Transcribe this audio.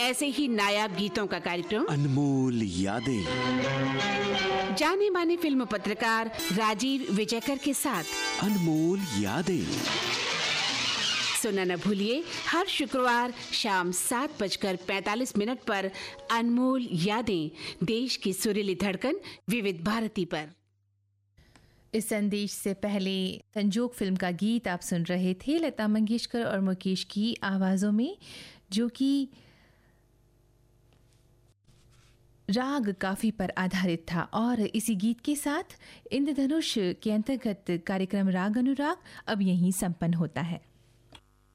ऐसे ही नायाब गीतों का कार्यक्रम अनमोल यादें, जाने माने फिल्म पत्रकार राजीव विजयकर के साथ अनमोल यादें। सुनना न भूलिए हर शुक्रवार शाम 7:45 पर अनमोल यादें, देश की सुरीली धड़कन विविध भारती पर। इस संदेश से पहले संजोग फिल्म का गीत आप सुन रहे थे, लता मंगेशकर और मुकेश की आवाज़ों में, जो कि राग काफ़ी पर आधारित था। और इसी गीत के साथ इंद्रधनुष के अंतर्गत कार्यक्रम राग अनुराग अब यहीं संपन्न होता है।